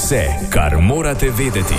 Vse, kar morate vedeti.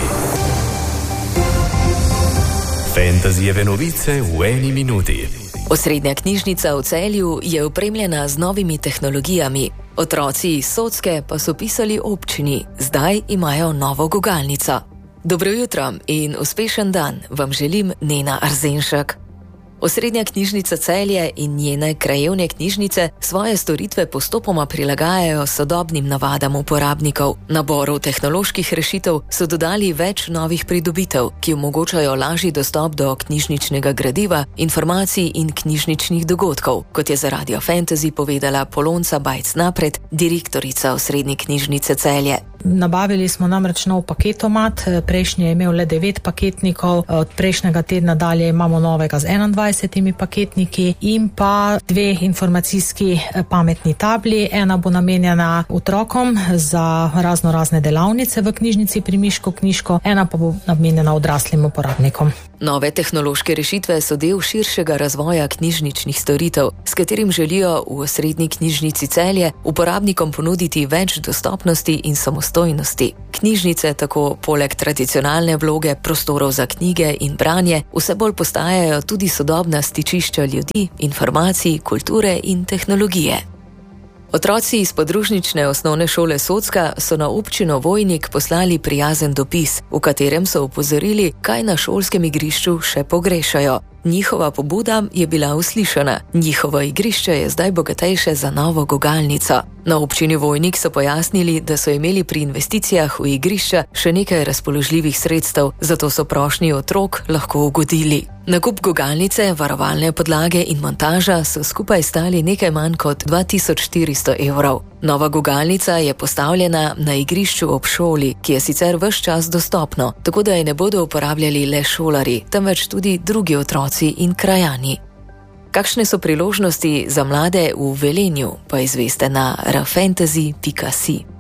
Fantasyjeve novice v eni minuti. Osrednja knjižnica v Celju je opremljena z novimi tehnologijami. Otroci iz Socke pa so pisali občini, zdaj imajo novo gugalnico. Dobro jutro in uspešen dan vam želim Nena Arzenšek. Osrednja knjižnica Celje in njene krajevne knjižnice svoje storitve postopoma prilagajajo sodobnim navadam uporabnikov. Naboru tehnoloških rešitev so dodali več novih pridobitev, ki omogočajo lažji dostop do knjižničnega gradiva, informacij in knjižničnih dogodkov, kot je za Radio Fantasy povedala Polonca Bajc-Napred, direktorica Osrednje knjižnice Celje. Nabavili smo namreč nov paketomat, prejšnji je imel le 9 paketnikov, od prejšnjega tedna dalje imamo novega z 21 paketniki in pa 2 informacijski pametni tabli. Ena bo namenjena otrokom za razne delavnice v knjižnici pri Miško knjižko, ena pa bo namenjena odraslim uporabnikom. Nove tehnološke rešitve so del širšega razvoja knjižničnih storitev, s katerim želijo v Osrednji knjižnici Celje uporabnikom ponuditi več dostopnosti in samostojnosti. Knjižnice tako poleg tradicionalne vloge prostorov za knjige in branje vse bolj postajajo tudi sodobna stičišča ljudi, informacij, kulture in tehnologije. Otroci iz podružnične osnovne šole Socka so na občino Vojnik poslali prijazen dopis, v katerem so opozorili, kaj na šolskem igrišču še pogrešajo. Njihova pobuda je bila uslišana. Njihovo igrišče je zdaj bogatejše za novo gugalnico. Na občini Vojnik so pojasnili, da so imeli pri investicijah v igrišča še nekaj razpoložljivih sredstev, zato so prošnji otrok lahko ugodili. Nakup gugalnice, varovalne podlage in montaža so skupaj stali nekaj manj kot 2400 evrov. Nova gugalnica je postavljena na igrišču ob šoli, ki je sicer ves čas dostopno, tako da je ne bodo uporabljali le šolarji, temveč tudi drugi otroci in krajani. Kakšne so priložnosti za mlade v Velenju, pa izveste na rafantasy.si.